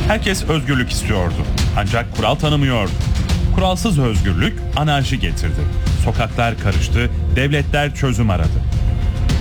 Herkes özgürlük istiyordu. Ancak kural tanımıyordu. Kuralsız özgürlük anarşi getirdi. Sokaklar karıştı, devletler çözüm aradı.